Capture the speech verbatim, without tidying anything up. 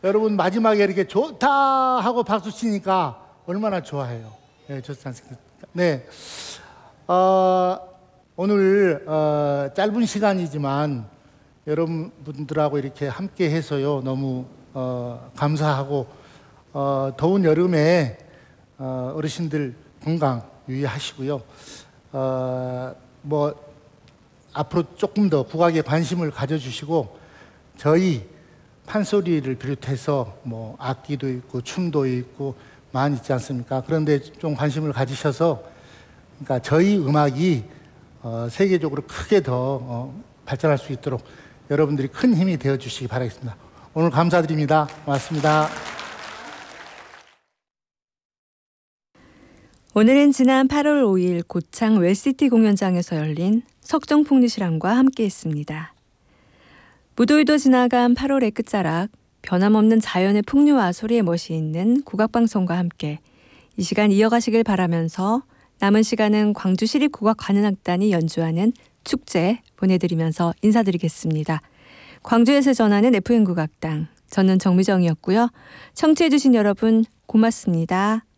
여러분 마지막에 이렇게 좋다 하고 박수 치니까 얼마나 좋아해요. 네, 좋지 않습니까? 네, 어, 오늘 어, 짧은 시간이지만 여러분들하고 이렇게 함께 해서요 너무 어, 감사하고 어, 더운 여름에 어, 어르신들 건강 유의하시고요. 어, 뭐 앞으로 조금 더 국악에 관심을 가져주시고 저희 판소리를 비롯해서 뭐 악기도 있고 춤도 있고 많이 있지 않습니까? 그런데 좀 관심을 가지셔서 그러니까 저희 음악이 어, 세계적으로 크게 더 어, 발전할 수 있도록 여러분들이 큰 힘이 되어 주시기 바라겠습니다. 오늘 감사드립니다. 고맙습니다. 오늘은 지난 팔월 오일 고창 웰시티 공연장에서 열린 석정풍리실황과 함께했습니다. 무더위도 지나간 팔월의 끝자락, 변함없는 자연의 풍류와 소리의 멋이 있는 국악방송과 함께 이 시간 이어가시길 바라면서 남은 시간은 광주시립국악관현악단이 연주하는 축제 보내드리면서 인사드리겠습니다. 광주에서 전하는 에프엠 국악당, 저는 정미정이었고요. 청취해주신 여러분 고맙습니다.